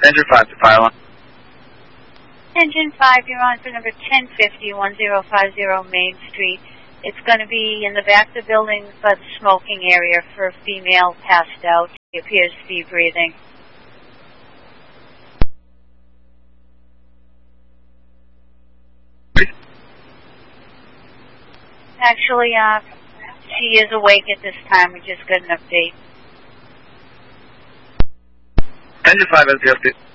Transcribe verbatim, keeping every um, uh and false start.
Engine five to pylon. Engine five, you're on for number ten fifty, one zero five zero Main Street. It's going to be in the back of the building by the smoking area for a female passed out. She appears to be breathing. Actually, uh, she is awake at this time. We just got an update. Engine five, S D S P.